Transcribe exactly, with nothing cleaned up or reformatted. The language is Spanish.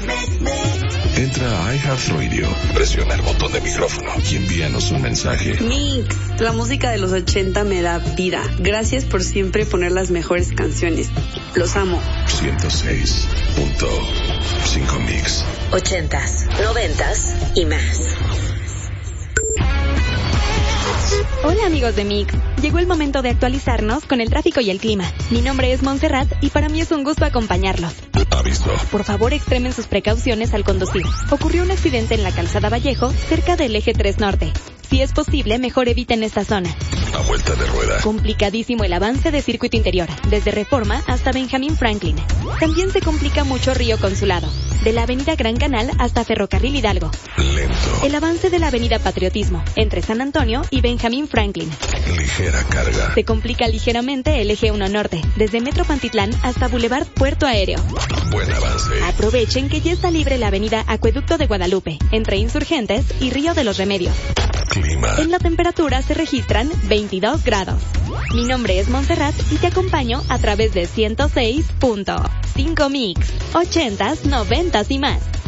Entra a iHeartRadio, presiona el botón de micrófono y envíanos un mensaje. Mix, la música de los ochenta me da vida. Gracias por siempre poner las mejores canciones. Los amo. ciento seis punto cinco Mix. Ochentas, noventas y más. Hola amigos de Mix, llegó el momento de actualizarnos con el tráfico y el clima. Mi nombre es Montserrat y para mí es un gusto acompañarlos. Aviso. Por favor extremen sus precauciones al conducir. Ocurrió un accidente en la calzada Vallejo, cerca del eje tres Norte. Si es posible, mejor eviten esta zona. A vuelta de rueda. Complicadísimo el avance de circuito interior, desde Reforma hasta Benjamín Franklin. También se complica mucho Río Consulado, de la avenida Gran Canal hasta Ferrocarril Hidalgo. Lento. El avance de la avenida Patriotismo, entre San Antonio y Benjamín Franklin. Ligera carga. Se complica ligeramente el eje uno Norte, desde Metro Pantitlán hasta Boulevard Puerto Aéreo. Buen avance. Aprovechen que ya está libre la avenida Acueducto de Guadalupe, entre Insurgentes y Río de los Remedios. Clima. En la temperatura se registran veintidós grados. Mi nombre es Montserrat y te acompaño a través de ciento seis punto cinco Mix, ochentas, noventas y más.